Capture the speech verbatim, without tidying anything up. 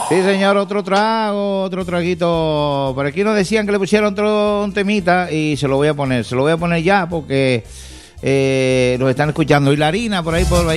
Sí, señor, otro trago, otro traguito. Por aquí nos decían que le pusieron otro un temita y se lo voy a poner. Se lo voy a poner ya porque eh, nos están escuchando. Y la harina por ahí por ahí.